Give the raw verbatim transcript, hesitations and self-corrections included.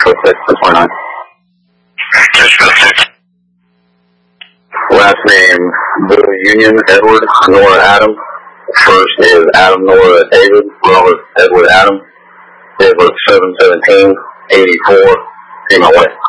Code six, ten twenty-nine. Just code six. Last name, Blue Union, Edward, Nora Adam. First is Adam Nora David, Robert Edward Adam. Edward seven seventeen eighty-four. See my wife.